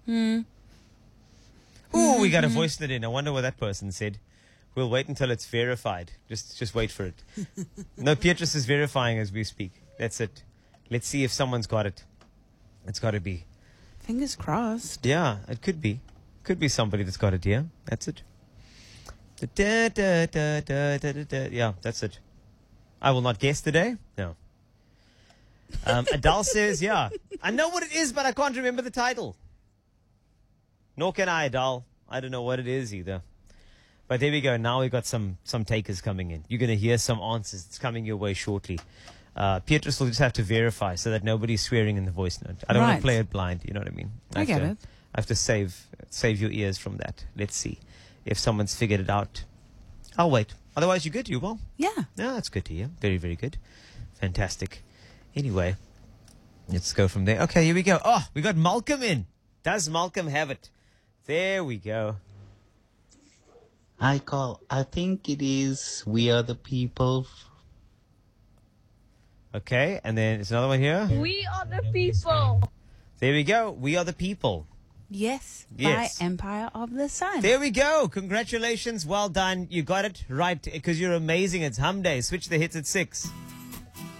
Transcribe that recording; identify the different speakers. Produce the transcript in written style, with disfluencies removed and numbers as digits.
Speaker 1: Ooh, we got a voice note in. I wonder what that person said. We'll wait until it's verified. Just wait for it. No, Beatrice is verifying as we speak. That's it. Let's see if someone's got it. It's got to be.
Speaker 2: Fingers crossed.
Speaker 1: Yeah, it could be. Could be somebody that's got it here. That's it. Da, da, da, da, da, da, da. Yeah, that's it. I will not guess today. No. Adal says, yeah, I know what it is, but I can't remember the title. Nor can I, Adal. I don't know what it is either. But there we go. Now we've got some takers coming in. You're going to hear some answers. It's coming your way shortly. Beatrice will just have to verify so that nobody's swearing in the voice note. I don't want to play it blind. You know what I mean?
Speaker 2: I get it.
Speaker 1: I have to save your ears from that. Let's see if someone's figured it out. I'll wait. Otherwise, you're good, you will.
Speaker 2: Yeah.
Speaker 1: Yeah, that's good to hear. Very, very good. Fantastic. Anyway, let's go from there. Okay, here we go. Oh, we got Malcolm in. Does Malcolm have it? There we go.
Speaker 3: Hi, Carl. I think it is We Are the People.
Speaker 1: Okay, and then there's another one here.
Speaker 4: We are the people.
Speaker 1: There we go. We Are the People.
Speaker 2: Yes.
Speaker 1: Yes.
Speaker 2: By Empire of the Sun.
Speaker 1: There we go. Congratulations. Well done. You got it right because you're amazing. It's Hum Day. Switch the hits at 6.